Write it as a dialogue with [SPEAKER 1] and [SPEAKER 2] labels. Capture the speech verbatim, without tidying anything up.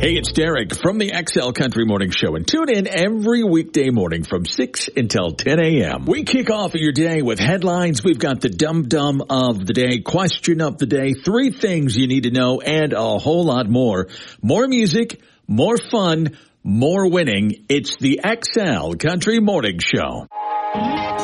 [SPEAKER 1] Hey, it's Derek from the X L Country Morning Show, and tune in every weekday morning from six until ten a.m. We kick off your day with headlines. We've got the dum-dum of the day, question of the day, three things you need to know, and a whole lot more. More music, more fun, more winning. It's the X L Country Morning Show.